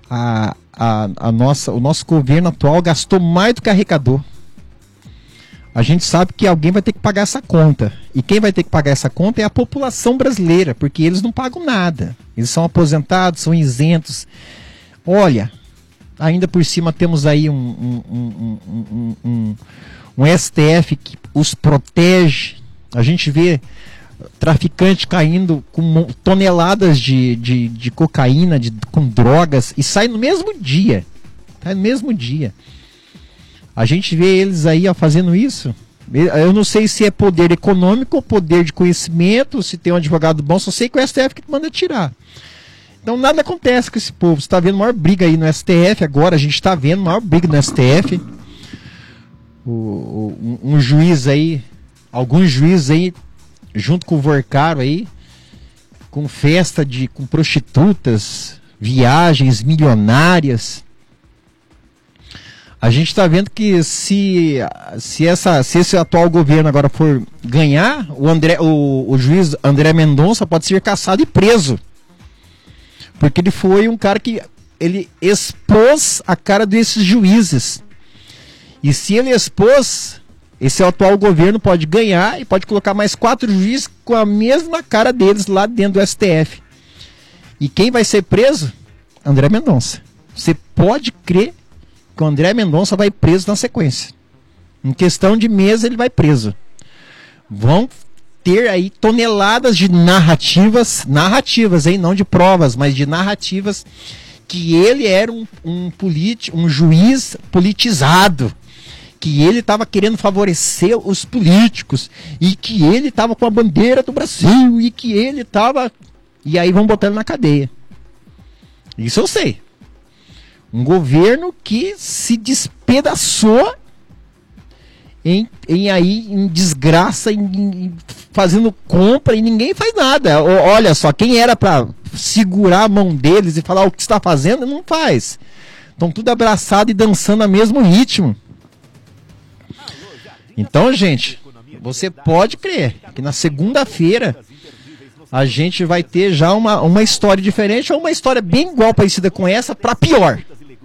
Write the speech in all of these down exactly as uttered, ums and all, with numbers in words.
a, a, a nossa, o nosso governo atual gastou mais do que arrecadou. A gente sabe que alguém vai ter que pagar essa conta. E quem vai ter que pagar essa conta é a população brasileira, porque eles não pagam nada. Eles são aposentados, são isentos. Olha, ainda por cima temos aí um, um, um, um, um, um S T F que os protege. A gente vê traficante caindo com toneladas de, de, de cocaína, de, com drogas, e sai no mesmo dia. Sai no mesmo dia. A gente vê eles aí ó, fazendo isso. Eu não sei se é poder econômico ou poder de conhecimento, se tem um advogado bom, só sei que o S T F que manda tirar. Então nada acontece com esse povo. Você está vendo maior briga aí no S T F agora, a gente está vendo maior briga no S T F. O, o, um, um juiz aí, alguns juízes aí, junto com o Vorcaro aí, com festa de, com prostitutas, viagens milionárias. A gente está vendo que se, se, essa, se esse atual governo agora for ganhar, o, André, o, o juiz André Mendonça pode ser caçado e preso. Porque ele foi um cara que ele expôs a cara desses juízes. E se ele expôs, esse atual governo pode ganhar e pode colocar mais quatro juízes com a mesma cara deles lá dentro do S T F. E quem vai ser preso? André Mendonça. Você pode crer que o André Mendonça vai preso na sequência. Em questão de meses ele vai preso. Vão ter aí toneladas de narrativas, narrativas, hein? Não de provas, mas de narrativas, que ele era um, um, politi- um juiz politizado, que ele estava querendo favorecer os políticos, e que ele estava com a bandeira do Brasil, e que ele estava... E aí vão botando na cadeia. Isso eu sei. Um governo que se despedaçou em, em, aí, em desgraça, em, em, fazendo compra, e ninguém faz nada. O, olha só, quem era para segurar a mão deles e falar o que está fazendo, não faz. Estão tudo abraçado e dançando a mesmo ritmo. Então, gente, você pode crer que na segunda-feira a gente vai ter já uma, uma história diferente, ou uma história bem igual, parecida com essa, para pior.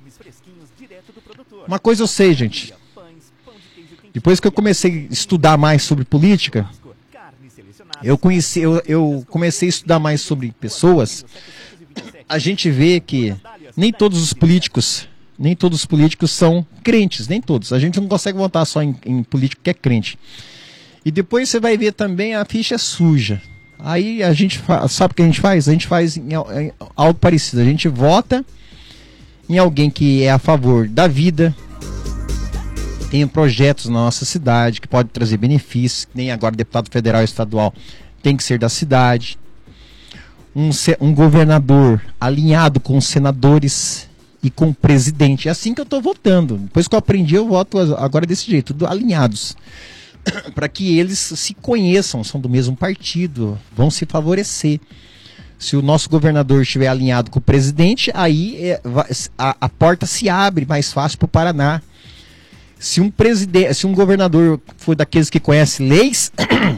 Uma coisa eu sei, gente. Depois que eu comecei a estudar mais sobre política, eu, conheci, eu, eu comecei a estudar mais sobre pessoas. A gente vê que nem todos os políticos, nem todos os políticos são crentes, nem todos. A gente não consegue votar só em, em político que é crente. E depois você vai ver também a ficha suja. Aí a gente fa- sabe o que a gente faz? A gente faz em, em, algo parecido. A gente vota em alguém que é a favor da vida, tem projetos na nossa cidade que pode trazer benefícios, nem agora deputado federal e estadual tem que ser da cidade. Um, um governador alinhado com os senadores e com o presidente. É assim que eu estou votando. Depois que eu aprendi, eu voto agora desse jeito, tudo alinhados. Para que eles se conheçam, são do mesmo partido, vão se favorecer. Se o nosso governador estiver alinhado com o presidente, aí é, a, a porta se abre mais fácil para o Paraná. Se um, presidente, se um governador for daqueles que conhece leis,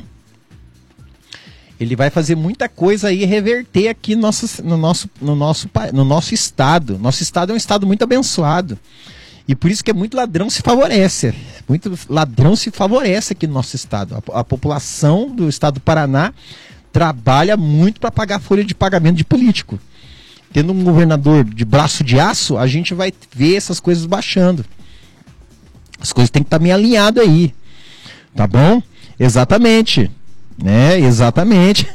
ele vai fazer muita coisa aí, reverter aqui no nosso, no, nosso, no, nosso, no nosso estado. Nosso estado é um estado muito abençoado. E por isso que é muito ladrão se favorece. Muito ladrão se favorece aqui no nosso estado. A, a população do estado do Paraná trabalha muito para pagar folha de pagamento de político. Tendo um governador de braço de aço, a gente vai ver essas coisas baixando. As coisas têm que estar meio alinhadas aí. Tá bom? Exatamente. Né? Exatamente.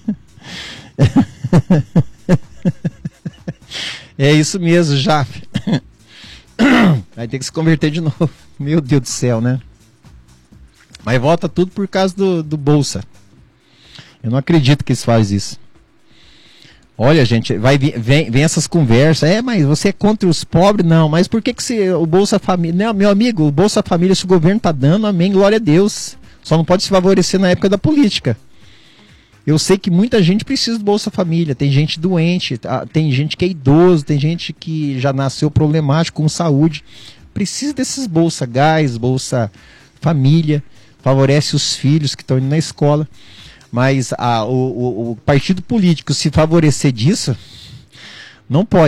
É isso mesmo, Jaf. Vai ter que se converter de novo. Meu Deus do céu, né? Mas volta tudo por causa do, do Bolsa. Eu não acredito que eles fazem isso. Olha, gente, vai, vem, vem essas conversas. É, mas você é contra os pobres? Não, mas por que, que você, o Bolsa Família... Não, meu amigo, o Bolsa Família, se o governo está dando, amém, glória a Deus. Só não pode se favorecer na época da política. Eu sei que muita gente precisa do Bolsa Família. Tem gente doente, tem gente que é idoso, tem gente que já nasceu problemático com saúde. Precisa desses Bolsa Gás, Bolsa Família. Favorece os filhos que estão indo na escola. Mas a, o, o, o partido político se favorecer disso, não pode.